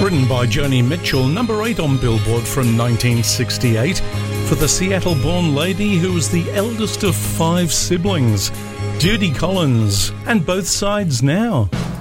written by Joni Mitchell, number 8 on Billboard from 1968, for the Seattle-born lady who was the eldest of 5 siblings, Judy Collins, and Both Sides Now.